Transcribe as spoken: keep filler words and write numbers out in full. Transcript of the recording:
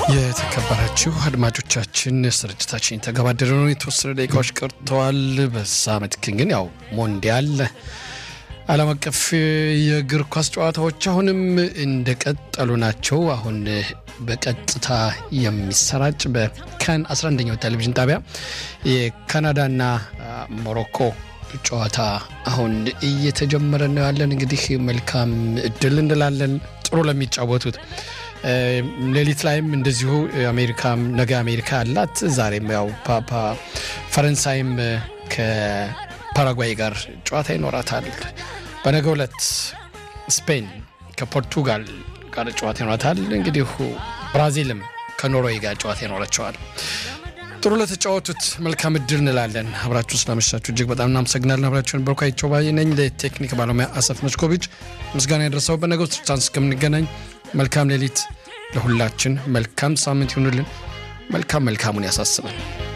የተከበራችሁ አድማጮቻችን ስርጭታችን ተገባደደ ነው። የተወሰነ ደቂቃዎች ቀርተዋል። በሳምንት ግን ያው ሞንዲያል ዓለም አቀፍ የእግር ኳስ ጨዋታዎች አሁንም እንደቀጠሉ ናቸው። አሁን በቀጥታ የሚሰራጭ በካን አስራ አንደኛው ቴሌቪዥን ጣቢያ የካናዳና ሞሮኮ ጨዋታ አሁን እየተጀመረ ነው ያለን። እንግዲህ መልካም እድል እንላለን ጥሩ ለሚጫወቱት። ሌሊት ላይም እንደዚሁ አሜሪካም ነገ አሜሪካ አላት። ዛሬም ያው ፓፓ ፈረንሳይም ከፓራጓይ ጋር ጨዋታ ይኖራታል። በነገው ዕለት ስፔን ከፖርቱጋል ጋር ጨዋታ ይኖራታል። እንግዲህ ብራዚልም ከኖርዌይ ጋር ጨዋታ ይኖራቸዋል። ጥሩ ለተጫወቱት መልካም እድል እንላለን። አብራችሁ ስለመሻችሁ እጅግ በጣም እናመሰግናለን። አብራችሁን በርካይቸው ባይ ነኝ። ለቴክኒክ ባለሙያ አሰፍ መስኮቪች ምስጋና ይድረሰው። በነገው ቻንስ እስከምንገናኝ መልካም ሌሊት ለሁላችን፣ መልካም ሳምንት ይሁንልን። መልካም መልካሙን ያሳስበን።